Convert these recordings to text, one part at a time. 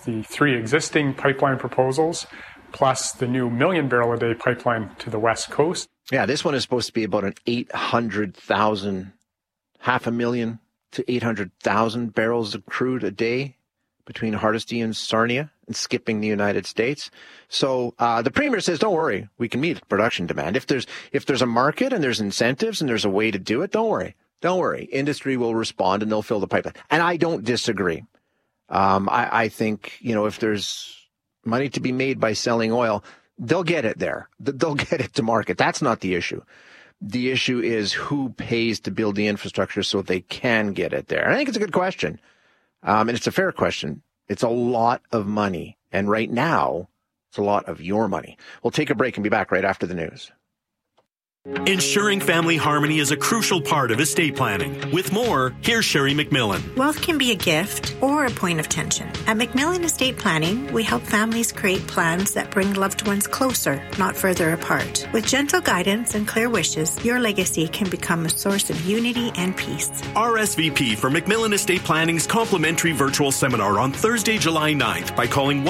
the 3 existing pipeline proposals, plus the new 1 million barrel a day pipeline to the West Coast. Yeah, this one is supposed to be about an 800,000, 500,000 to 800,000 barrels of crude a day between Hardisty and Sarnia and skipping the United States. So the Premier says, don't worry, we can meet production demand. If there's a market and there's incentives and there's a way to do it, don't worry. Don't worry. Industry will respond and they'll fill the pipeline. And I don't disagree. I think, if there's money to be made by selling oil, they'll get it there. They'll get it to market. That's not the issue. The issue is who pays to build the infrastructure so they can get it there. And I think it's a good question. And it's a fair question. It's a lot of money. And right now, it's a lot of your money. We'll take a break and be back right after the news. Ensuring family harmony is a crucial part of estate planning. With more, here's Sherry McMillan. Wealth can be a gift or a point of tension. At McMillan Estate Planning, we help families create plans that bring loved ones closer, not further apart. With gentle guidance and clear wishes, your legacy can become a source of unity and peace. RSVP for McMillan Estate Planning's complimentary virtual seminar on Thursday, July 9th by calling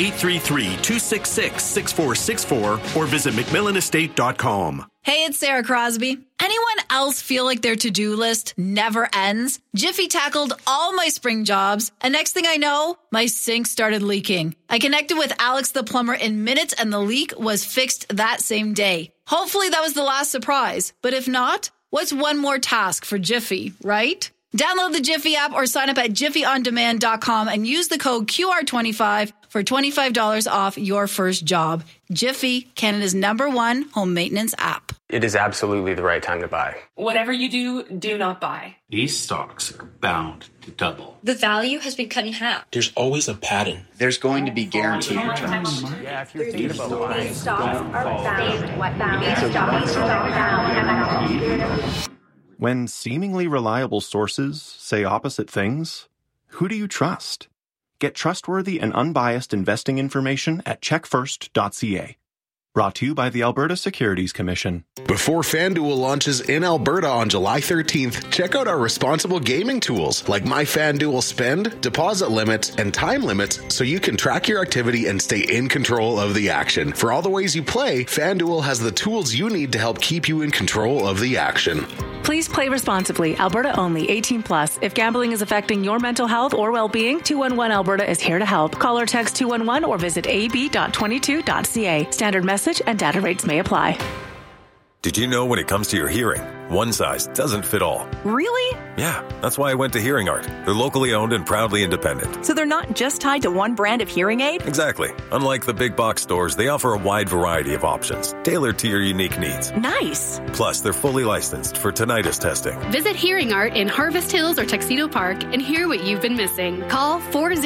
1-833-266-6464 or visit McMillanestate.com. Hey, it's Sarah Crosby. Anyone else feel like their to-do list never ends? Jiffy tackled all my spring jobs, and next thing I know, my sink started leaking. I connected with Alex the plumber in minutes, and the leak was fixed that same day. Hopefully that was the last surprise, but if not, what's one more task for Jiffy, right? Download the Jiffy app or sign up at jiffyondemand.com and use the code QR25 for $25 off your first job. Jiffy, Canada's #1 home maintenance app. It is absolutely the right time to buy. Whatever you do, do not buy. These stocks are bound to double. The value has been cut in half. There's always a pattern. There's going to be guaranteed returns. Yeah, if you're thinking about buying, these stocks are bound. What bound? These stocks are bound. When seemingly reliable sources say opposite things, who do you trust? Get trustworthy and unbiased investing information at checkfirst.ca. Brought to you by the Alberta Securities Commission. Before FanDuel launches in Alberta on July 13th, check out our responsible gaming tools like My FanDuel Spend, deposit limits, and time limits so you can track your activity and stay in control of the action. For all the ways you play, FanDuel has the tools you need to help keep you in control of the action. Please play responsibly. Alberta only. 18+. If gambling is affecting your mental health or well-being, 211 Alberta is here to help. Call or text 211 or visit ab.22.ca. Standard message and data rates may apply. Did you know when it comes to your hearing, one size doesn't fit all? Really? Yeah, that's why I went to Hearing Art. They're locally owned and proudly independent. So they're not just tied to one brand of hearing aid? Exactly. Unlike the big box stores, they offer a wide variety of options, tailored to your unique needs. Nice. Plus, they're fully licensed for tinnitus testing. Visit Hearing Art in Harvest Hills or Tuxedo Park and hear what you've been missing. Call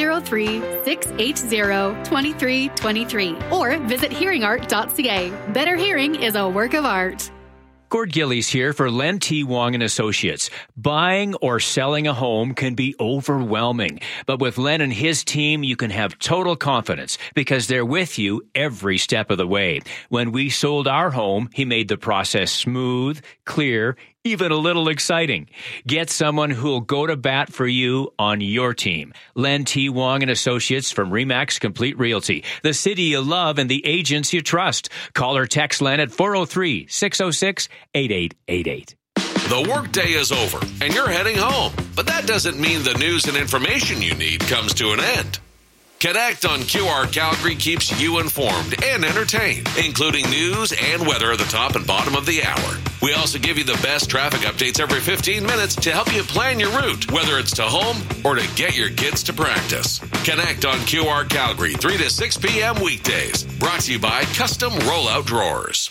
403-680-2323 or visit hearingart.ca. Better hearing is a work of art. Gord Gillies here for Len T. Wong and Associates. Buying or selling a home can be overwhelming, but with Len and his team, you can have total confidence because they're with you every step of the way. When we sold our home, he made the process smooth, clear, even a little exciting. Get someone who'll go to bat for you on your team. Len T. Wong and Associates from RE/MAX Complete Realty. The city you love and the agents you trust. Call or text Len at 403-606-8888. The workday is over and you're heading home, but that doesn't mean the news and information you need comes to an end. Connect on QR Calgary keeps you informed and entertained, including news and weather at the top and bottom of the hour. We also give you the best traffic updates every 15 minutes to help you plan your route, whether it's to home or to get your kids to practice. Connect on QR Calgary 3 to 6 p.m. weekdays. Brought to you by Custom Rollout Drawers.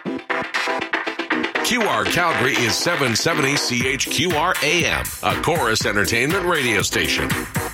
QR Calgary is 770 CHQR AM, a Chorus Entertainment radio station.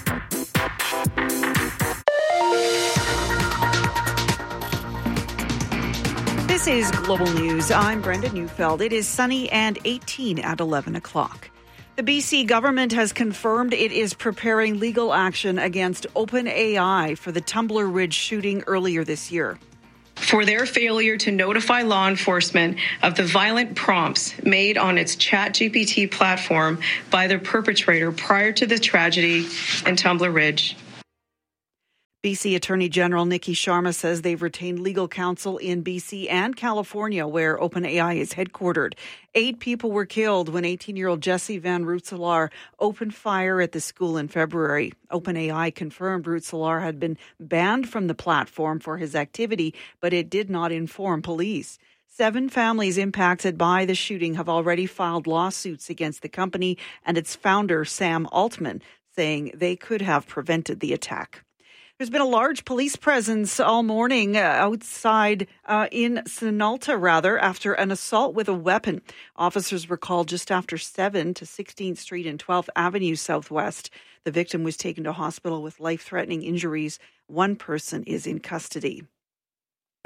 This is Global News. I'm Brenda Neufeld. It is sunny and 18 at 11 o'clock. The BC government has confirmed it is preparing legal action against OpenAI for the Tumbler Ridge shooting earlier this year. For their failure to notify law enforcement of the violent prompts made on its ChatGPT platform by the perpetrator prior to the tragedy in Tumbler Ridge. BC Attorney General Nikki Sharma says they've retained legal counsel in BC and California, where OpenAI is headquartered. 8 people were killed when 18-year-old Jesse Van Roetselaar opened fire at the school in February. OpenAI confirmed Roetselaar had been banned from the platform for his activity, but it did not inform police. 7 families impacted by the shooting have already filed lawsuits against the company and its founder, Sam Altman, saying they could have prevented the attack. There's been a large police presence all morning outside in Sinalta, after an assault with a weapon. Officers were called just after 7 to 16th Street and 12th Avenue Southwest. The victim was taken to hospital with life-threatening injuries. 1 person is in custody.